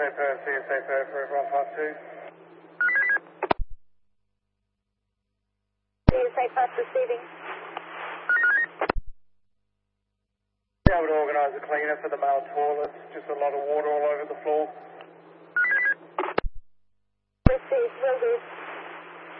CSA for 152. CSA Plus receiving. Be able to organise a cleaner for the male toilets, just a lot of water all over the floor. Received, will do.